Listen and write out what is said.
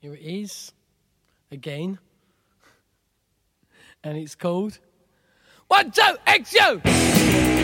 Here it is, again. And it's called 1, 2, XU!